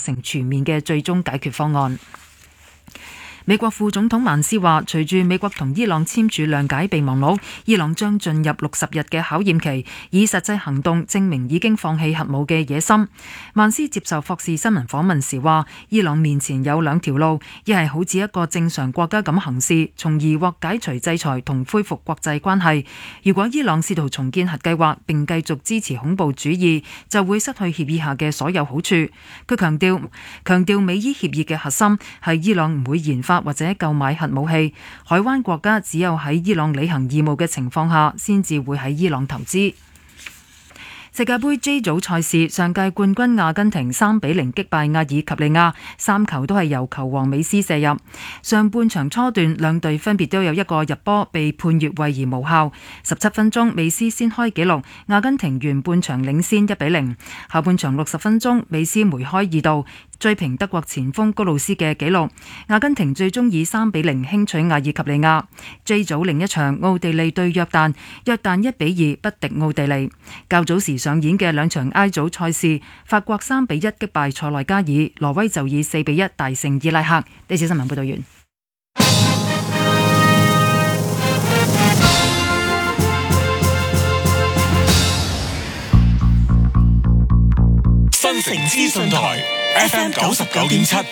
成全面嘅最終解決方案。美國副總統曼斯話，隨住美國同伊朗簽署諒解備忘錄，伊朗將進入60日嘅考驗期，以實際行動證明已經放棄核武嘅野心。曼斯接受霍士新聞訪問時話，伊朗面前有兩條路，一係好似一個正常國家咁行事，從而獲解除制裁同恢復國際關係。如果伊朗試圖重建核計劃並繼續支持恐怖主義，就會失去協議下嘅所有好處。佢強調美伊協議嘅核心係伊朗唔會研發或者購買核武器，海灣國家只有喺伊朗履行義務嘅情況下，先至會喺伊朗投資。世界盃 J 組賽事，上屆冠軍阿根廷3-0擊敗阿爾及利亞，3球都係由球王美斯射入。上半場初段，兩隊分別都有一個入波被判越位而無效。17分鐘，美斯先開紀錄，阿根廷完半場領先1-0。下半場60分鐘，美斯梅開二度，追平德國前鋒高路斯嘅紀錄。阿根廷最終以3-0輕取阿爾及利亞。J 組另一場，奧地利對約旦1-2不敵奧地利。較早時上演嘅兩場 I 組賽事，法國3-1擊敗塞內加爾，挪威就以4-1大勝伊拉克。呢次新聞報道完。 新城資訊台 FM 99.7。